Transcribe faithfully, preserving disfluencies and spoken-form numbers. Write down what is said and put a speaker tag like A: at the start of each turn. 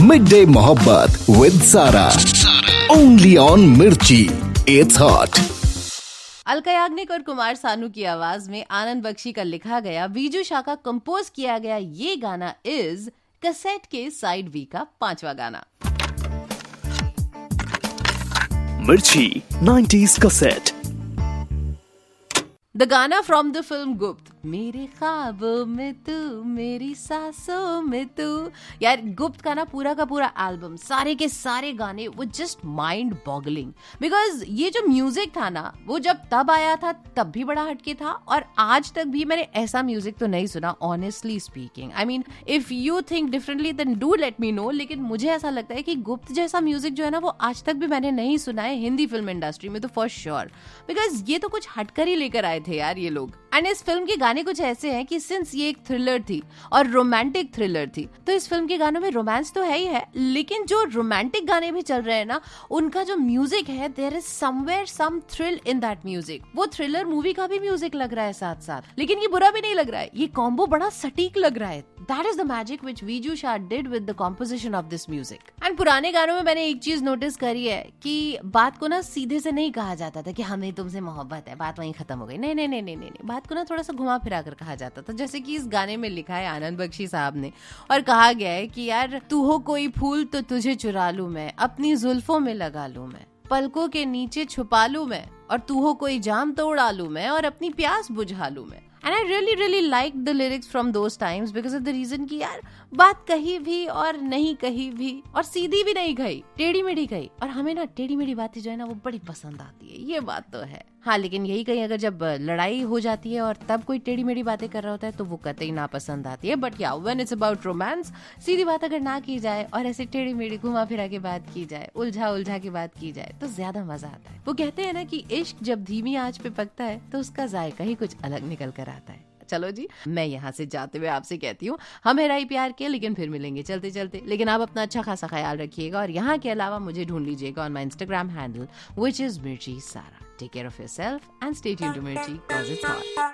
A: Mid day मोहब्बत with सारा, only on मिर्ची, इट्स हॉट।
B: अलका याग्निक और कुमार सानू की आवाज में आनंद बख्शी का लिखा गया, वीजू शाह का कंपोज किया गया ये गाना इज कैसेट के साइड वी का पांचवा गाना।
C: मिर्ची नाइंटीज़ कैसेट।
B: द गाना फ्रॉम द फिल्म गुप्त। मेरे ख्वाबों में तू, मेरी सांसों में तू। यार गुप्त का ना पूरा का पूरा एल्बम, सारे के सारे गाने वो जस्ट माइंड बॉगलिंग, बिकॉज ये जो म्यूजिक था ना वो जब तब आया था तब भी बड़ा हटके था और आज तक भी मैंने ऐसा म्यूजिक तो नहीं सुना, honestly speaking. I mean if you think differently then do let me know, लेकिन मुझे ऐसा लगता है कि गुप्त जैसा म्यूजिक जो है ना वो आज तक भी मैंने नहीं सुना है हिंदी फिल्म इंडस्ट्री में, तो फॉर श्योर, बिकॉज ये तो कुछ हटकर ही लेकर आए थे यार ये लोग। एंड इस फिल्म के गाने कुछ ऐसे हैं कि सिंस ये एक थ्रिलर थी और रोमांटिक थ्रिलर थी, तो इस फिल्म के गानों में रोमांस तो है ही है, लेकिन जो रोमांटिक गाने भी चल रहे हैं ना उनका जो म्यूजिक है, there is somewhere some thrill in that music. वो थ्रिलर मूवी का भी म्यूजिक लग रहा है साथ साथ, लेकिन ये बुरा भी नहीं लग रहा है, ये कॉम्बो बड़ा सटीक लग रहा है। That is the magic which Viju Shah did with the composition of this music. And पुराने गानों में मैंने एक चीज नोटिस करी है कि बात को ना सीधे से नहीं कहा जाता था कि हमें तुमसे मोहब्बत है, बात वहीं खत्म हो गई। नहीं नहीं नहीं नहीं नहीं, बात को ना थोड़ा सा घुमा फिरा कर कहा जाता था, जैसे कि इस गाने में लिखा है आनंद बख्शी साहब ने, और कहा गया है कि यार तू हो कोई फूल तो तुझे चुरा लूं मैं, अपनी जुल्फों में लगा लूं मैं, पलकों के नीचे छुपा लूं मैं, और तू हो कोई जाम तो उड़ा लूं मैं, और अपनी प्यास बुझा लूं मैं। And I really really liked the lyrics from those times because of the reason कि यार बात कही भी और नहीं कही भी और सीधी भी नहीं कही, टेढ़ी मेढ़ी कही, और हमें ना टेढ़ी मेढ़ी बातें जो है ना वो बड़ी पसंद आती है, ये बात तो है। हाँ, लेकिन यही कहीं अगर जब लड़ाई हो जाती है और तब कोई टेढ़ी मेढ़ी बातें कर रहा होता है तो वो कतई ना पसंद आती है। बट या व्हेन इट्स अबाउट रोमांस, सीधी बात अगर ना की जाए और ऐसे टेढ़ी मेढ़ी घुमा फिरा के बात की जाए, उलझा उलझा के बात की जाए, तो ज्यादा मजा आता है। वो कहते हैं ना कि इश्क जब धीमी आंच पे पकता है तो उसका जायका ही कुछ अलग निकल कर आता है। चलो जी, मैं यहाँ से जाते हुए आपसे कहती हूँ हम हेराई प्यार के, लेकिन फिर मिलेंगे चलते चलते। लेकिन आप अपना अच्छा खासा ख्याल रखिएगा और यहाँ के अलावा मुझे ढूंढ लीजिएगा on my Instagram handle which is मिर्ची सारा। Take care of yourself and stay tuned to मिर्ची, 'cause it's hot।